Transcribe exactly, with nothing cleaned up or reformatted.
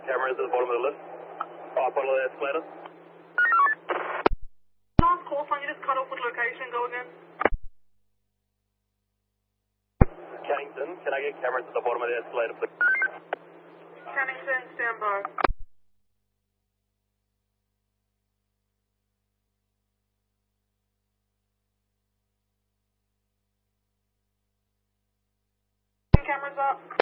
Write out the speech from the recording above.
cameras at the bottom of the list? Oh, bottom of the escalator. Last call sign, you just cut off with location, go again. Cannington, can I get cameras at the bottom of the escalator, please? Cannington, stand by. Cameras up.